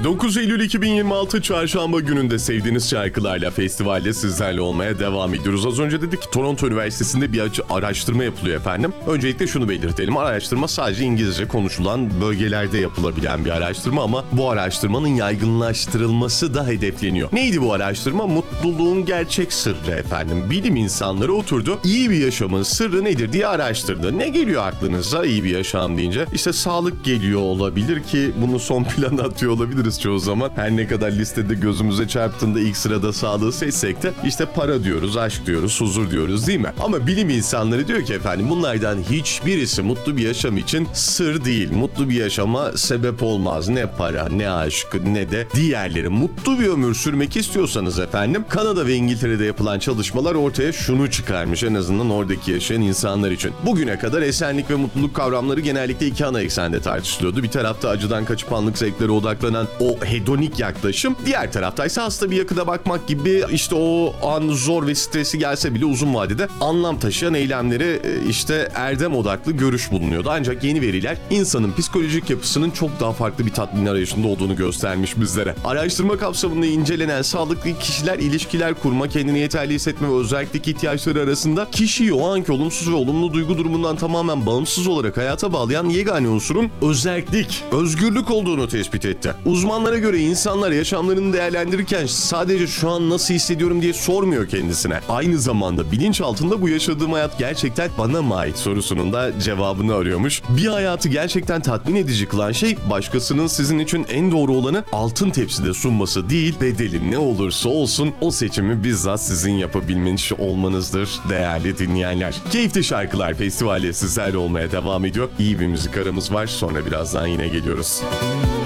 9 Eylül 2026 Çarşamba gününde sevdiğiniz şarkılarla festivalde sizlerle olmaya devam ediyoruz. Az önce dedik ki Toronto Üniversitesi'nde bir araştırma yapılıyor efendim. Öncelikle şunu belirtelim. Araştırma sadece İngilizce konuşulan bölgelerde yapılabilen bir araştırma ama bu araştırmanın yaygınlaştırılması da hedefleniyor. Neydi bu araştırma? Mutluluğun gerçek sırrı efendim. Bilim insanları oturdu. İyi bir yaşamın sırrı nedir diye araştırdı. Ne geliyor aklınıza iyi bir yaşam deyince? İşte sağlık geliyor olabilir ki bunu son plana atıyor olabiliriz çoğu zaman. Her ne kadar listede gözümüze çarptığında ilk sırada sağlığı seçsek de işte para diyoruz, aşk diyoruz, huzur diyoruz değil mi? Ama bilim insanları diyor ki efendim bunlardan hiçbirisi mutlu bir yaşam için sır değil. Mutlu bir yaşama sebep olmaz. Ne para, ne aşk, ne de diğerleri. Mutlu bir ömür sürmek istiyorsanız efendim Kanada ve İngiltere'de yapılan çalışmalar ortaya şunu çıkarmış en azından oradaki yaşayan insanlar için. Bugüne kadar esenlik ve mutluluk kavramları genellikle iki ana eksende tartışılıyordu. Bir tarafta acıdan kaçıp anlık zevklere odaklanan o hedonik yaklaşım. Diğer taraftaysa hasta bir yakıda bakmak gibi işte o an zor ve stresi gelse bile uzun vadede anlam taşıyan eylemleri işte erdem odaklı görüş bulunuyordu. Ancak yeni veriler insanın psikolojik yapısının çok daha farklı bir tatmin arayışında olduğunu göstermiş bizlere. Araştırma kapsamında incelenen sağlıklı kişiler ilişkiler kurma, kendini yeterli hissetme ve özellik ihtiyaçları arasında kişiyi o anki olumsuz ve olumlu duygu durumundan tamamen bağımsız olarak hayata bağlayan yegane unsurun özellik, özgürlük olduğunu tespit etti. Uzmanlara göre insanlar yaşamlarını değerlendirirken sadece şu an nasıl hissediyorum diye sormuyor kendisine. Aynı zamanda bilinç altında bu yaşadığım hayat gerçekten bana mı ait sorusunun da cevabını arıyormuş. Bir hayatı gerçekten tatmin edici kılan şey başkasının sizin için en doğru olanı altın tepside sunması değil, bedeli ne olursa olsun o seçimi bizzat sizin yapabilmiş olmanızdır değerli dinleyenler. Keyifli Şarkılar Festivali sizlerle olmaya devam ediyor. İyi bir müzik aramız var. Sonra birazdan yine geliyoruz.